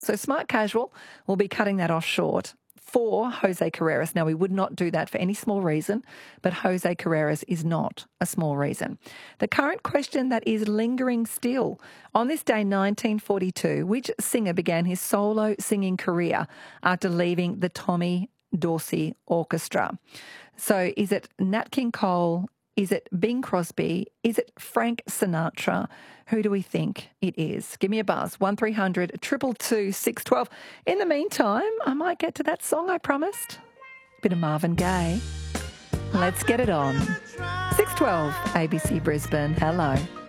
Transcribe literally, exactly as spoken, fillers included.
So smart casual will be cutting that off short for Jose Carreras. Now, we would not do that for any small reason, but Jose Carreras is not a small reason. The current question that is lingering still. On this day, nineteen forty-two, which singer began his solo singing career after leaving the Tommy Dorsey Orchestra? So is it Nat King Cole? Is it Bing Crosby? Is it Frank Sinatra? Who do we think it is? Give me a buzz. one three hundred two two two six one two. In the meantime, I might get to that song I promised. Bit of Marvin Gaye. Let's get it on. six twelve A B C Brisbane. Hello.